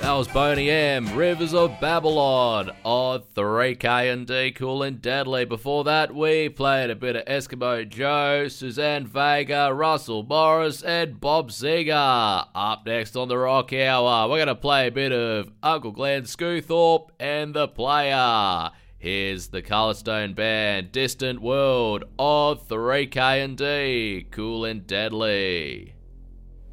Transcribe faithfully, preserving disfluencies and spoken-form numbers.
That was Boney M, Rivers of Babylon on three K and D, Cool and Deadly. Before that, we played a bit of Eskimo Joe, Suzanne Vega, Russell Morris, and Bob Seger. Up next on the Rock Hour, we're going to play a bit of Uncle Glenn Screwthorpe and The Player. Here's the Colorstone Band, Distant World on three K and D, Cool and Deadly.